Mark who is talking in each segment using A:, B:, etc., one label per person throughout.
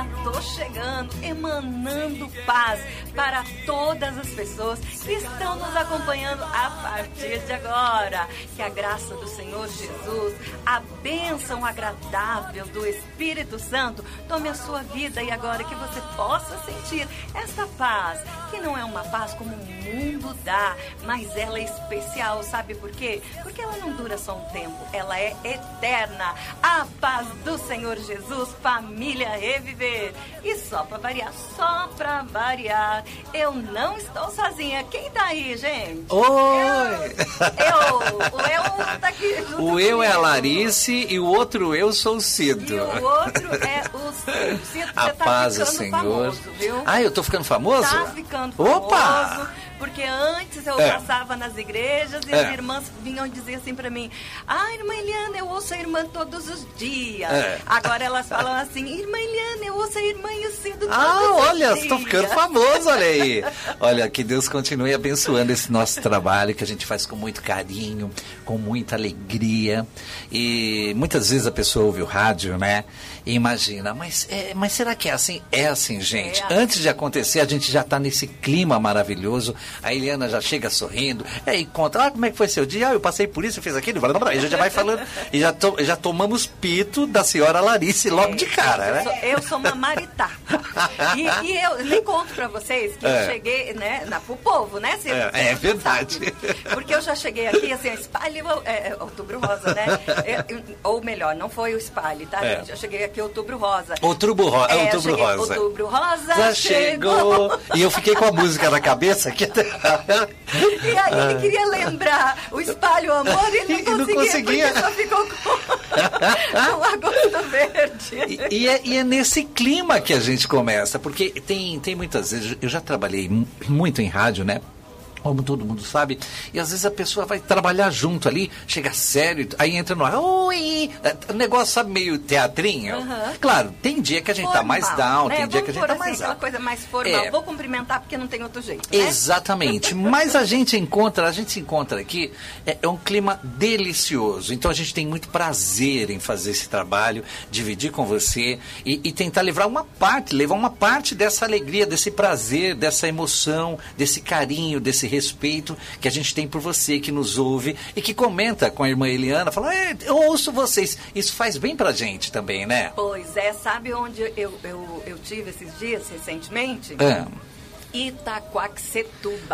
A: já tô chegando, emanando paz para todas as pessoas que estão nos acompanhando a partir de agora. Que a graça do Senhor Jesus, a bênção agradável do Espírito Santo tome a sua vida e agora que você possa sentir essa paz, que não é uma paz como o mundo dá, mas ela é especial, sabe por quê? Porque ela não dura só um tempo, ela é eterna. A paz do Senhor Jesus, família Reviver. E só pra variar, eu não estou sozinha. Quem tá aí, gente?
B: Oi!
A: O eu tá aqui junto
B: O eu
A: comigo.
B: é a Larice e o outro eu sou o Cido.
A: E o outro é o Cido. Cido,
B: A
A: você tá
B: paz do
A: ficando
B: Senhor.
A: famoso, viu?
B: Ah, eu tô ficando famoso?
A: Tá ficando famoso.
B: Opa!
A: Porque antes eu passava nas igrejas e as irmãs vinham dizer assim pra mim: irmã Eliana, eu ouço a irmã todos os dias. Agora elas falam assim: irmã Eliana, eu ouço a irmã e o Cido todos os dias.
B: Estou ficando famoso, olha aí. Olha, que Deus continue abençoando esse nosso trabalho que a gente faz com muito carinho, com muita alegria. E muitas vezes a pessoa ouve o rádio, né? E imagina, mas será que é assim? É assim, gente. Antes de acontecer, a gente já está nesse clima maravilhoso. A Eliana já chega sorrindo, e conta, como é que foi seu dia? Eu passei por isso, eu fiz aquilo, e a gente já vai falando, e já tomamos pito da senhora Larice logo de cara, né?
A: Eu sou uma maritá. E eu nem conto pra vocês que eu cheguei, né, pro povo, né?
B: É verdade.
A: Porque eu já cheguei aqui, assim, espalhe, Outubro Rosa, né? Ou melhor, não foi o espalhe, tá, gente? Eu cheguei aqui Outubro Rosa.
B: Outubro Rosa.
A: Outubro Rosa
B: já chegou. E eu fiquei com a música na cabeça aqui.
A: E aí ele queria lembrar o espalho amor e ele não conseguia. Porque só ficou com a gosto verde.
B: E é nesse clima que a gente começa, porque tem muitas vezes, eu já trabalhei muito em rádio, né? Como todo mundo sabe, e às vezes a pessoa vai trabalhar junto ali, chega sério, aí entra no ar, oi, o negócio, sabe, meio teatrinho. Claro, tem dia que a gente
A: formal,
B: tá mais down,
A: né?
B: tem dia que a gente tá mais
A: aquela
B: alto.
A: coisa mais formal, vou cumprimentar porque não tem outro jeito, né?
B: Exatamente, mas a gente se encontra aqui, é um clima delicioso, então a gente tem muito prazer em fazer esse trabalho, dividir com você e tentar levar uma parte dessa alegria, desse prazer, dessa emoção, desse carinho, desse respeito que a gente tem por você, que nos ouve e que comenta com a irmã Eliana, fala, eu ouço vocês. Isso faz bem pra gente também, né?
A: Pois é, sabe onde eu tive esses dias recentemente? Itaquaquecetuba.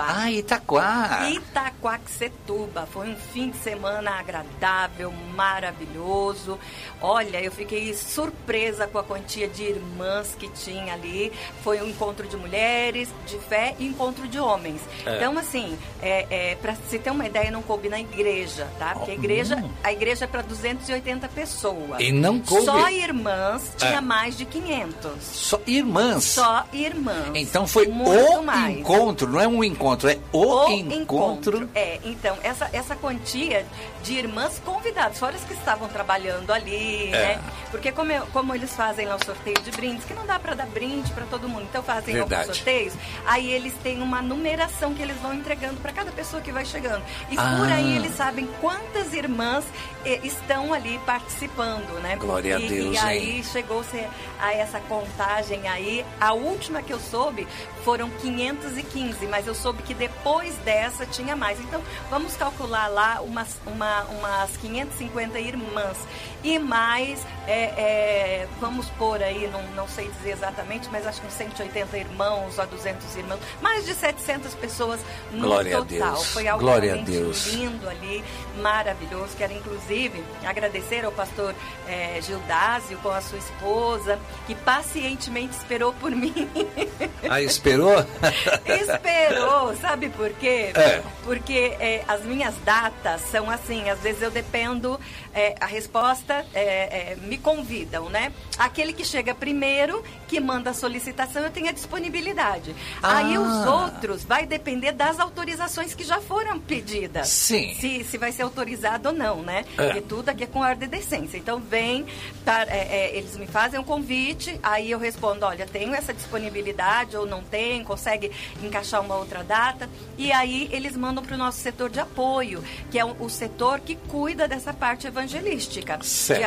A: Itaquaquecetuba. Foi um fim de semana agradável, maravilhoso. Olha, eu fiquei surpresa com a quantia de irmãs que tinha ali. Foi um encontro de mulheres, de fé e encontro de homens. Então, assim, pra se ter uma ideia, não coube na igreja, tá? Porque a igreja é para 280 pessoas.
B: E não coube...
A: Só irmãs tinha mais de 500.
B: Só irmãs?
A: Só irmãs.
B: Então foi
A: mais.
B: Encontro, não é um encontro, é o encontro.
A: Então, essa quantia de irmãs convidadas, fora as que estavam trabalhando ali, né? Porque como eles fazem lá o sorteio de brindes, que não dá para dar brinde para todo mundo, então fazem alguns sorteios, aí eles têm uma numeração que eles vão entregando para cada pessoa que vai chegando. E por aí eles sabem quantas irmãs estão ali participando, né?
B: Glória a Deus,
A: e aí chegou-se a essa contagem aí, a última que eu soube foram 515, mas eu soube que depois dessa tinha mais. Então, vamos calcular lá umas 550 irmãs. E mais, vamos pôr aí, não sei dizer exatamente, mas acho que uns 180 irmãos, ou 200 irmãos, mais de 700 pessoas no
B: Glória
A: total.
B: A Deus.
A: Foi algo realmente lindo ali, maravilhoso. Quero, inclusive, agradecer ao pastor Gildásio com a sua esposa, que pacientemente esperou por mim.
B: Esperou?
A: Esperou, sabe por quê? Porque as minhas datas são assim, às vezes eu dependo, a resposta me convidam, né? Aquele que chega primeiro, que manda a solicitação, eu tenho a disponibilidade. Aí os outros vai depender das autorizações que já foram pedidas.
B: Sim.
A: Se vai ser autorizado ou não, né? Porque tudo aqui é com ordem e decência. Então eles me fazem um convite, aí eu respondo, olha, tenho essa disponibilidade ou não tenho, consegue encaixar uma outra data. E aí eles mandam para o nosso setor de apoio, que é o setor que cuida dessa parte evangelística.
B: Certo.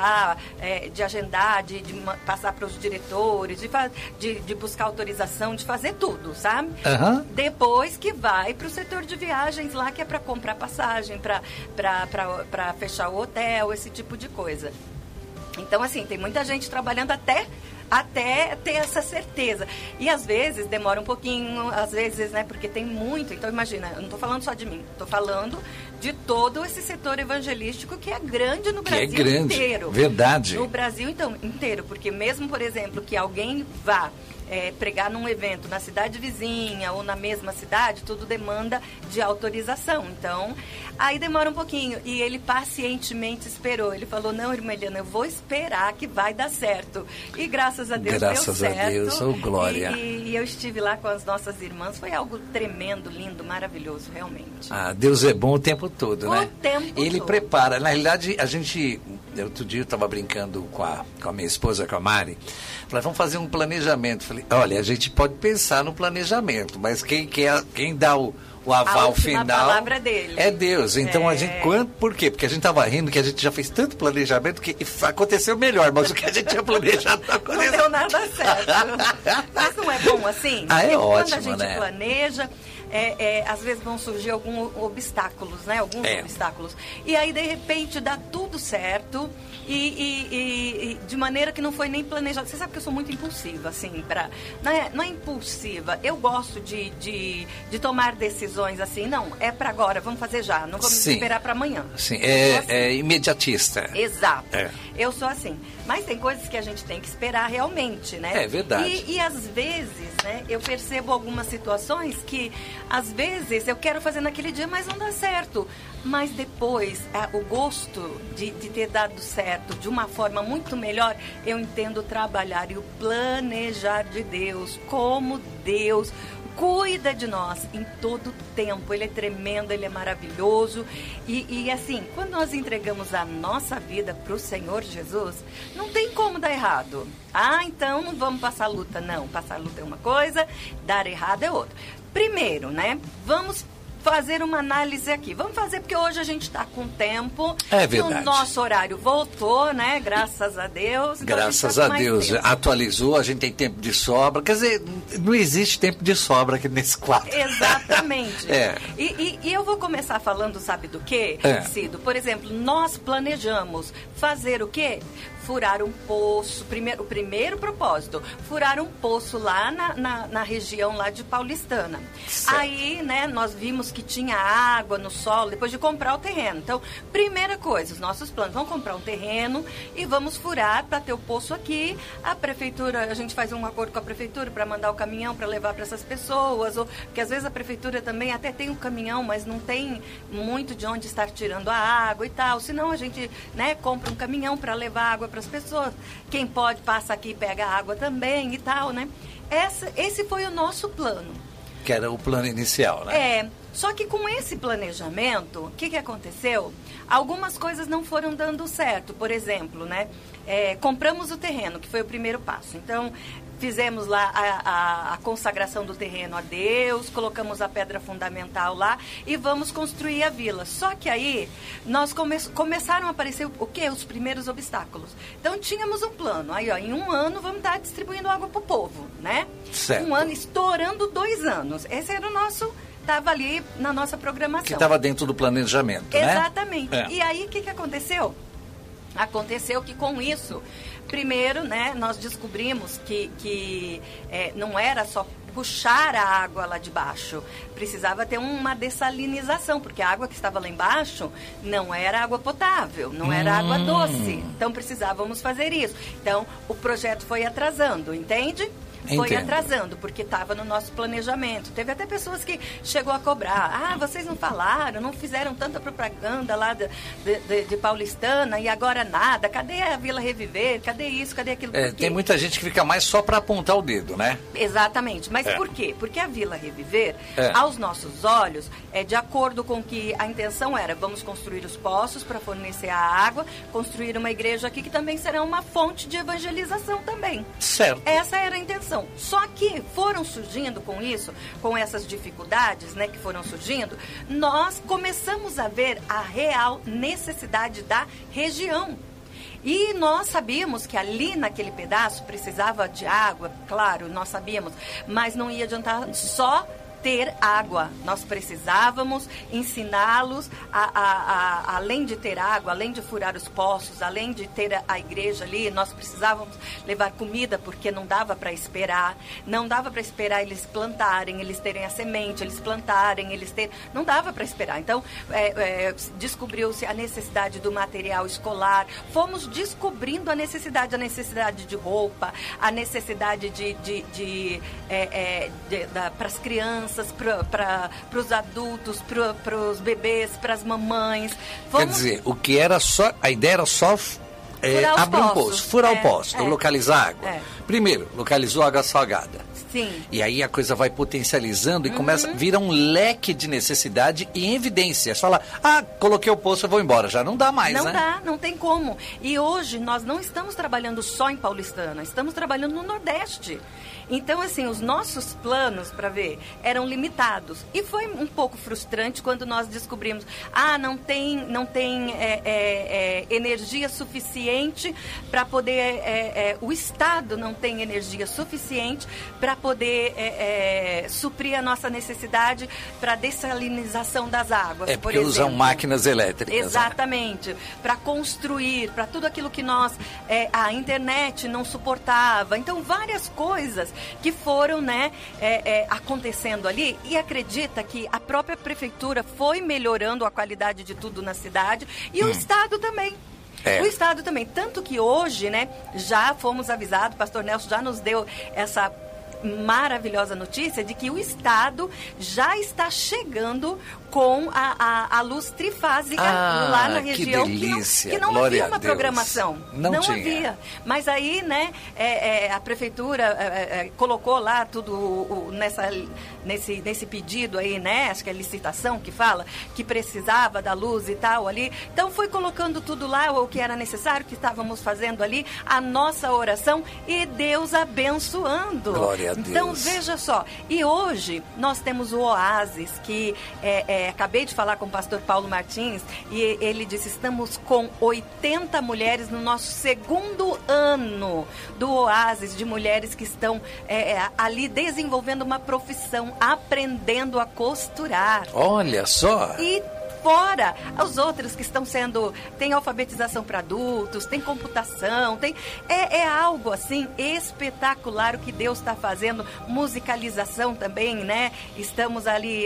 A: De agendar, de passar para os diretores, de buscar autorização, de fazer tudo, sabe?
B: Uhum.
A: Depois que vai para o setor de viagens lá, que é para comprar passagem, para fechar o hotel, esse tipo de coisa. Então, assim, tem muita gente trabalhando até ter essa certeza. E às vezes demora um pouquinho, às vezes, né, porque tem muito. Então, imagina, eu não estou falando só de mim, estou falando de todo esse setor evangelístico que é grande no Brasil inteiro.
B: Verdade.
A: No Brasil inteiro, porque mesmo, por exemplo, que alguém vá pregar num evento na cidade vizinha ou na mesma cidade, tudo demanda de autorização. Então, aí demora um pouquinho. E ele pacientemente esperou. Ele falou, não, irmã Eliana, eu vou esperar que vai dar certo. E graças a Deus deu certo.
B: Graças a Deus, oh glória.
A: E eu estive lá com as nossas irmãs. Foi algo tremendo, lindo, maravilhoso, realmente.
B: Ah, Deus é bom o tempo todo, né?
A: O tempo
B: Ele
A: todo.
B: prepara. Na realidade, outro dia eu estava brincando com a minha esposa, com a Mari. Falei, vamos fazer um planejamento. Falei, olha, a gente pode pensar no planejamento, mas quem dá o aval final, a
A: palavra dele
B: é Deus. Então a gente, por quê? Porque a gente estava rindo que a gente já fez tanto planejamento que aconteceu melhor, mas o que a gente tinha planejado não aconteceu.
A: Não deu nada certo. Mas não é bom assim?
B: É ótimo,
A: quando a gente
B: né?
A: planeja, às vezes vão surgir alguns obstáculos, né? Alguns obstáculos. E aí, de repente, dá tudo certo e de maneira que não foi nem planejado. Você sabe que eu sou muito impulsiva, assim, não é impulsiva. Eu gosto de tomar decisões assim, não, é para agora, vamos fazer já, não vamos esperar para amanhã.
B: Sim,
A: assim.
B: é imediatista.
A: Exato. Eu sou assim. Mas tem coisas que a gente tem que esperar realmente, né?
B: É verdade.
A: E às vezes, né, eu percebo algumas situações que, às vezes, eu quero fazer naquele dia, mas não dá certo. Mas depois, o gosto de ter dado certo de uma forma muito melhor, eu entendo trabalhar e o planejar de Deus, como Deus cuida de nós em todo o tempo. Ele é tremendo, ele é maravilhoso. E assim, quando nós entregamos a nossa vida para o Senhor Jesus, não tem como dar errado. Então não vamos passar luta. Não, passar luta é uma coisa, dar errado é outra. Primeiro, né, vamos fazer uma análise aqui. Vamos fazer porque hoje a gente está com tempo.
B: É verdade.
A: E o nosso horário voltou, né? Graças a Deus. Então
B: Graças a Deus.
A: Tempo.
B: Atualizou, a gente tem tempo de sobra. Quer dizer, não existe tempo de sobra aqui nesse quadro.
A: Exatamente. E eu vou começar falando, sabe do quê, Cido? Por exemplo, nós planejamos fazer o quê? Furar um poço, o primeiro propósito, furar um poço lá na região lá de Paulistana.
B: Certo.
A: Aí, né, nós vimos que tinha água no solo, depois de comprar o terreno. Então, primeira coisa, os nossos planos, vamos comprar um terreno e vamos furar para ter o poço aqui. A prefeitura, a gente faz um acordo com a prefeitura para mandar o caminhão para levar para essas pessoas, porque às vezes a prefeitura também até tem um caminhão, mas não tem muito de onde estar tirando a água e tal. Senão a gente, né, compra um caminhão para levar água para as pessoas. Quem pode passa aqui e pega água também e tal, né? Esse foi o nosso plano.
B: Que era o plano inicial, né?
A: Só que com esse planejamento, o que aconteceu? Algumas coisas não foram dando certo. Por exemplo, né? Compramos o terreno, que foi o primeiro passo. Então, fizemos lá a consagração do terreno a Deus, colocamos a pedra fundamental lá e vamos construir a vila. Só que aí, nós começaram a aparecer o quê? Os primeiros obstáculos. Então, tínhamos um plano. Aí, em um ano, vamos estar distribuindo água para o povo, né?
B: Certo.
A: Um ano, estourando 2 anos. Esse era o nosso... Estava ali na nossa programação.
B: Que estava dentro do planejamento, né?
A: Exatamente. E aí, o que aconteceu? Aconteceu que com isso, primeiro, né, nós descobrimos que não era só puxar a água lá de baixo, precisava ter uma dessalinização, porque a água que estava lá embaixo não era água potável, não era água doce, então precisávamos fazer isso. Então, o projeto foi atrasando, entende? Foi atrasando, porque estava no nosso planejamento. Teve até pessoas que chegou a cobrar. Vocês não falaram, não fizeram tanta propaganda lá de Paulistana e agora nada. Cadê a Vila Reviver? Cadê isso? Cadê aquilo?
B: Tem muita gente que fica mais só para apontar o dedo, né?
A: Exatamente. Mas por quê? Porque a Vila Reviver, aos nossos olhos, de acordo com que a intenção era, vamos construir os poços para fornecer a água, construir uma igreja aqui que também será uma fonte de evangelização também.
B: Certo.
A: Essa era a intenção. situação. Só que foram surgindo com isso, com essas dificuldades, né, que foram surgindo, nós começamos a ver a real necessidade da região. E nós sabíamos que ali naquele pedaço precisava de água, claro, nós sabíamos, mas não ia adiantar só ter água. Nós precisávamos ensiná-los além de ter água, além de furar os poços, além de ter a igreja ali, nós precisávamos levar comida, porque não dava para esperar. Não dava para esperar eles plantarem, eles terem a semente, eles plantarem, não dava para esperar. Então, descobriu-se a necessidade do material escolar. Fomos descobrindo a necessidade de roupa, a necessidade para as crianças, para os adultos, para os bebês, para as mamães.
B: Quer dizer, a ideia era só abrir um poço, furar o poço, localizar água. Primeiro, localizou água salgada.
A: Sim.
B: E aí a coisa vai potencializando e vira um leque de necessidade e evidência. Você fala, coloquei o poço, eu vou embora. Já não dá mais,
A: né?
B: Não
A: dá, não tem como. E hoje nós não estamos trabalhando só em Paulistana, estamos trabalhando no Nordeste. Então, assim, os nossos planos, para ver, eram limitados. E foi um pouco frustrante quando nós descobrimos, não tem energia suficiente para poder, o Estado não tem energia suficiente para poder suprir a nossa necessidade para a dessalinização das águas,
B: porque usam máquinas elétricas.
A: Exatamente. Para construir, para tudo aquilo que a internet não suportava. Então, várias coisas que foram, acontecendo ali, e acredita que a própria prefeitura foi melhorando a qualidade de tudo na cidade e o Estado também. O Estado também. Tanto que hoje, já fomos avisados, o pastor Nelson já nos deu essa maravilhosa notícia de que o Estado já está chegando com a luz trifásica lá na região, que não havia uma programação. Não havia. Mas aí, a prefeitura colocou lá tudo nesse pedido aí, acho que é licitação que fala, que precisava da luz e tal ali. Então foi colocando tudo lá, o que era necessário, que estávamos fazendo ali, a nossa oração e Deus abençoando.
B: Glória a Deus.
A: Então veja só, e hoje nós temos o Oásis, que acabei de falar com o pastor Paulo Martins, e ele disse, estamos com 80 mulheres no nosso segundo ano do Oásis, de mulheres que estão ali desenvolvendo uma profissão, aprendendo a costurar.
B: Olha só!
A: E fora os outros que estão tem alfabetização para adultos, tem computação, é algo assim espetacular o que Deus está fazendo, musicalização também, estamos ali,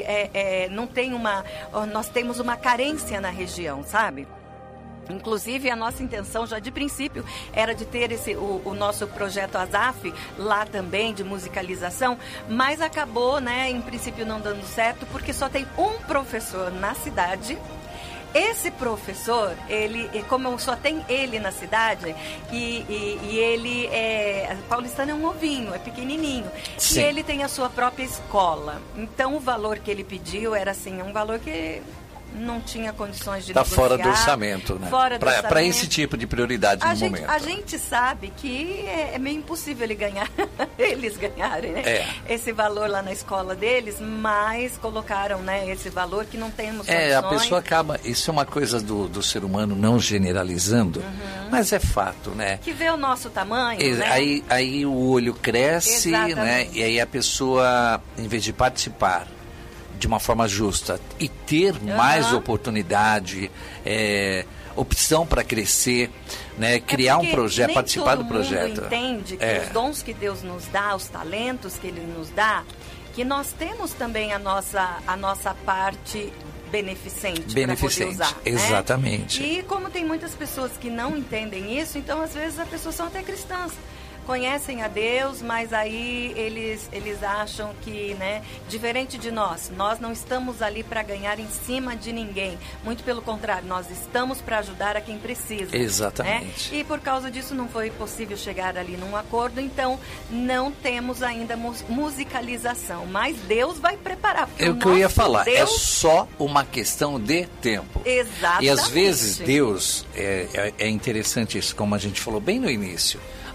A: nós temos uma carência na região, sabe? Inclusive, a nossa intenção já de princípio era de ter o nosso projeto ASAF lá também, de musicalização, mas acabou, em princípio, não dando certo, porque só tem um professor na cidade. Esse professor, como só tem ele na cidade, e ele paulistano é um ovinho, é pequenininho,
B: Sim.
A: E ele tem a sua própria escola. Então, o valor que ele pediu era assim, um valor que não tinha condições de negociar.
B: Está fora do orçamento, né?
A: Fora do orçamento.
B: Para esse tipo de prioridade no momento.
A: A gente sabe que é meio impossível eles ganharem, esse valor lá na escola deles, mas colocaram, esse valor que não temos condições.
B: A pessoa acaba, isso é uma coisa do ser humano, não generalizando, mas é fato,
A: Que vê o nosso tamanho,
B: Aí o olho cresce,
A: Exatamente.
B: E aí a pessoa, em vez de participar de uma forma justa e ter mais oportunidade, opção para crescer, criar um projeto, participar do projeto.
A: Todo mundo entende que os dons que Deus nos dá, os talentos que Ele nos dá, que nós temos também a nossa parte beneficente para poder usar.
B: Exatamente.
A: E como tem muitas pessoas que não entendem isso, então às vezes as pessoas são até cristãs. Conhecem a Deus, mas aí eles acham que, diferente de nós não estamos ali para ganhar em cima de ninguém. Muito pelo contrário, nós estamos para ajudar a quem precisa.
B: Exatamente.
A: E por causa disso não foi possível chegar ali num acordo, então não temos ainda musicalização. Mas Deus vai preparar.
B: É o que eu ia falar, é só uma questão de tempo.
A: Exatamente.
B: E às vezes Deus, é interessante isso, como a gente falou bem no início,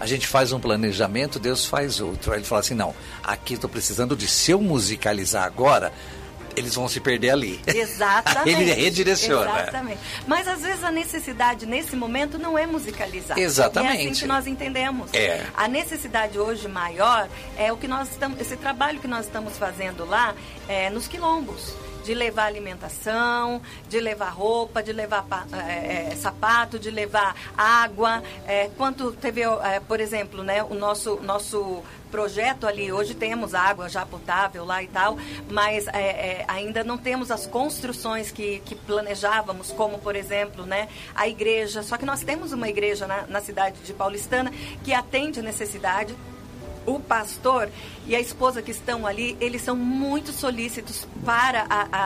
B: A gente faz um planejamento, Deus faz outro. Aí ele fala assim, não, aqui estou precisando de se eu musicalizar agora, eles vão se perder ali.
A: Exatamente.
B: Ele redireciona.
A: Exatamente. Mas às vezes a necessidade nesse momento não é musicalizar.
B: Exatamente.
A: É assim que nós entendemos.
B: É.
A: A necessidade hoje maior é o que nós estamos, esse trabalho que nós estamos fazendo lá nos quilombos. De levar alimentação, de levar roupa, de levar sapato, de levar água. Quanto teve, por exemplo, né, o nosso projeto ali, hoje temos água já potável lá e tal, mas ainda não temos as construções que planejávamos, como, por exemplo, né, a igreja. Só que nós temos uma igreja na cidade de Paulistana que atende a necessidade. O pastor e a esposa que estão ali, eles são muito solícitos para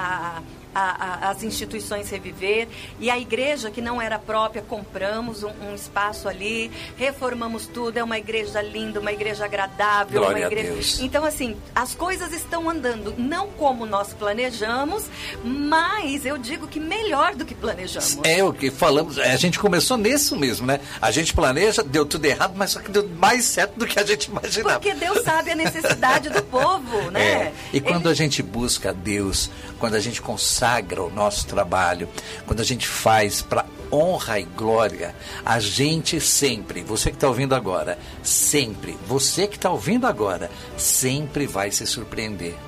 A: as instituições Reviver, e a igreja que não era própria, compramos um espaço ali, reformamos tudo, é uma igreja linda, uma igreja agradável.
B: Glória
A: uma igreja...
B: a Deus.
A: Então, assim, as coisas estão andando, não como nós planejamos, mas eu digo que melhor do que planejamos.
B: É o que falamos, a gente começou nisso mesmo, né? A gente planeja, deu tudo errado, mas só que deu mais certo do que a gente imaginava.
A: Porque Deus sabe a necessidade do povo, né?
B: E quando a gente busca Deus, quando a gente consagra o nosso trabalho, quando a gente faz para honra e glória, a gente sempre, você que está ouvindo agora, sempre, você que está ouvindo agora, sempre vai se surpreender.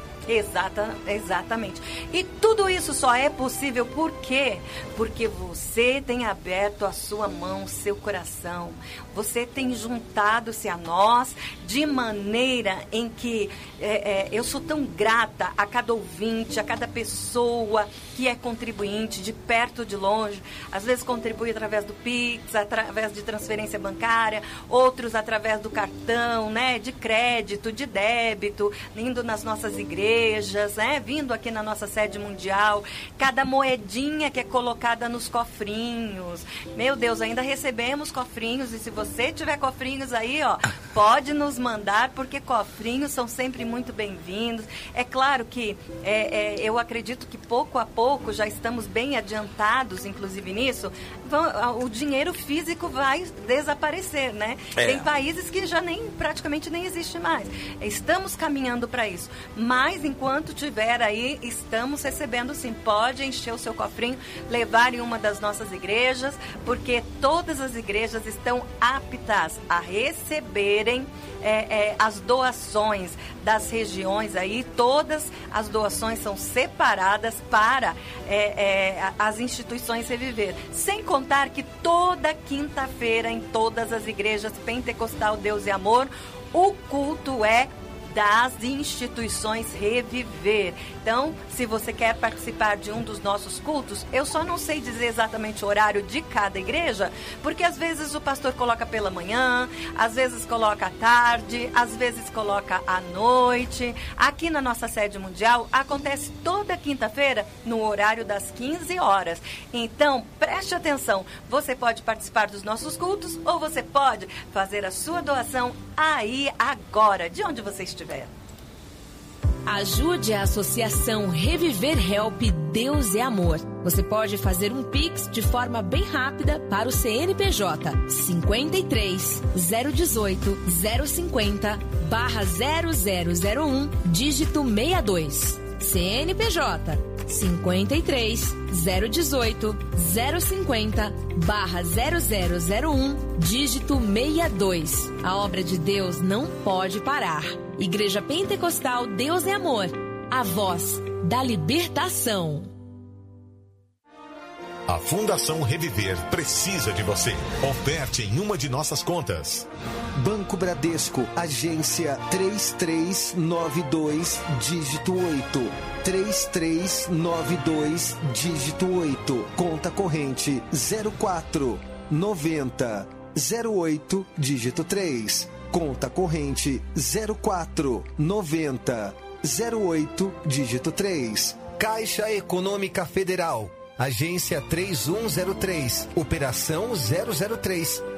A: Exatamente. E tudo isso só é possível por quê? Porque você tem aberto a sua mão, seu coração. Você tem juntado-se a nós de maneira em que eu sou tão grata a cada ouvinte, a cada pessoa que é contribuinte, de perto ou de longe. Às vezes contribui através do Pix, através de transferência bancária, outros através do cartão, né, de crédito, de débito, indo nas nossas igrejas, né, vindo aqui na nossa sede mundial, cada moedinha que é colocada nos cofrinhos. Meu Deus, ainda recebemos cofrinhos, e se você tiver cofrinhos aí, ó, pode nos mandar, porque cofrinhos são sempre muito bem-vindos. É claro que eu acredito que pouco a pouco já estamos bem adiantados, inclusive nisso, o dinheiro físico vai desaparecer, né? Tem países que já praticamente nem existe mais. Estamos caminhando para isso. Mas enquanto tiver aí, estamos recebendo sim. Pode encher o seu cofrinho, levar em uma das nossas igrejas, porque todas as igrejas estão aptas a receberem as doações das regiões aí. Todas as doações são separadas para as instituições Reviver. Sem contar que toda quinta-feira em todas as igrejas Pentecostal Deus e Amor, o culto é das instituições Reviver. Então, se você quer participar de um dos nossos cultos, eu só não sei dizer exatamente o horário de cada igreja, porque às vezes o pastor coloca pela manhã, às vezes coloca à tarde, às vezes coloca à noite. Aqui na nossa sede mundial, acontece toda quinta-feira no horário das 15 horas. Então, preste atenção, você pode participar dos nossos cultos ou você pode fazer a sua doação aí agora, de onde você estiver.
C: Ajude a Associação Reviver Help Deus é Amor. Você pode fazer um Pix de forma bem rápida para o CNPJ 53 018 050 /0001 dígito 62. CNPJ 53 018 050 /0001 dígito 62. A obra de Deus não pode parar. Igreja Pentecostal Deus é Amor, a voz da libertação.
D: A Fundação Reviver precisa de você. Oferte em uma de nossas contas.
E: Banco Bradesco, agência 3392, dígito 8. 3392, dígito 8. Conta corrente 04 90 08, dígito 3. Conta corrente 04 90 08, dígito 3. Caixa Econômica Federal, agência 3103, operação 003.